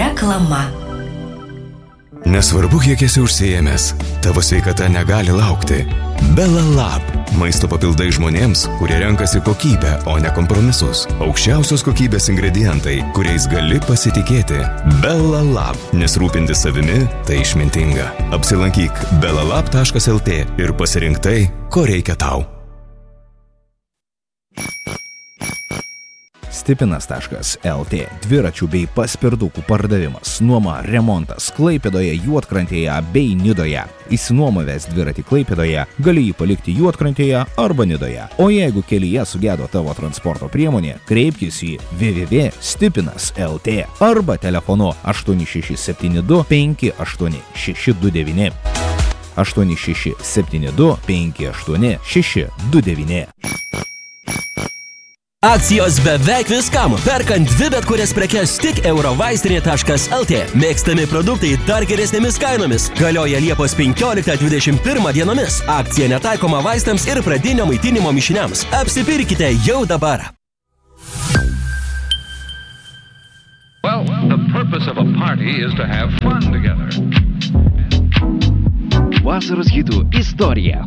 Reklama. Nesvarbu, kiek esi užsiėmęs, tavo sveikata negali laukti. Bella Lab. Maisto papildai žmonėms, kurie renkasi kokybę, o ne kompromisus. Aukščiausios kokybės ingredientai, kuriais gali pasitikėti. Bella Lab. Nes rūpintis savimi tai išmintinga. Apsilankyk bellalab.lt ir pasirink tai, ko reikia tau. Stipinas.lt. Dviračių bei paspirdukų pardavimas, nuoma, remontas Klaipėdoje, Juodkrantėje bei Nidoje. Išsinuomavęs dviratį Klaipėdoje, gali jį palikti Juodkrantėje arba Nidoje. O jeigu kelyje sugedo tavo transporto priemonė, kreipkis į www.stipinas.lt arba telefonu 8672 58629. 8672 58629. Akcijos beveik viskam. Perkant 2 bet kurias prekes tik eurovaistinė.lt. Mėgstami produktai dar geresnėmis kainomis. Galioja Liepos 15-21 dienomis. Akcija netaikoma vaistams ir pradinio maitinimo mišiniams. Apsipirkite jau dabar. Well, the purpose of a party is to have fun together. Vasaros hitų istorija.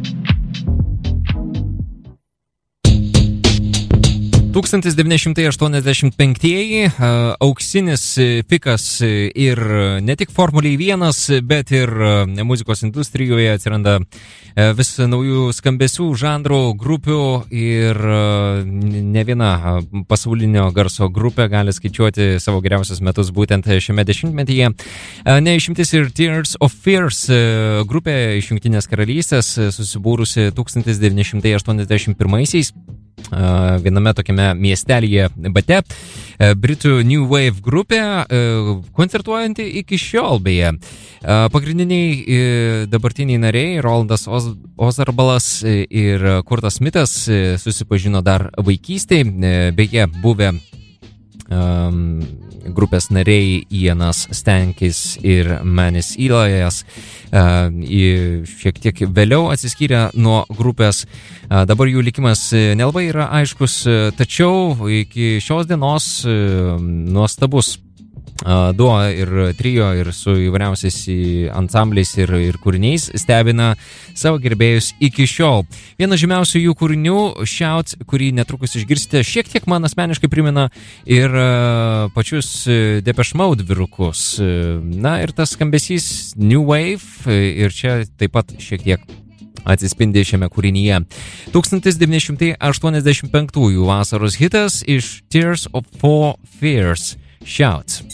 1985-ieji, auksinis pikas ir ne tik Formulėje 1, bet ir muzikos industrijoje atsiranda vis naujų skambesių, žanrų, grupių ir ne viena pasaulinio garso grupė gali skaičiuoti savo geriausius metus būtent šiame dešimtmetyje. Neišimtis ir Tears of Fears grupė iš Jungtinės karalystės, susibūrusi 1981-aisiais. Viename tokiame miestelyje Bate, Britų New Wave grupė, koncertuojanti iki šiol beje. Pagrindiniai dabartiniai nariai Rolandas Ozarbalas ir Kurtas Smithas susipažino dar vaikystėje, beje buvę grupės nariai Ianas Stankis ir Manis Ilajas šiek tiek vėliau atsiskyrė nuo grupės. Dabar jų likimas nelabai yra aiškus, tačiau iki šios dienos nuostabus duo ir trio ir su įvairiausiais ansambliais ir kūriniais stebina savo gerbėjus iki šiol. Vienas žymiausių jų kūrinių, Shout, kurį netrukus išgirsite, šiek tiek man asmeniškai primena ir pačius Depeche Mode vyrukus. Na ir tas skambesys New Wave ir čia taip pat šiek tiek atsispindi šiame kūrinyje. 1985 vasaros hitas iš Tears of Fears, Shout.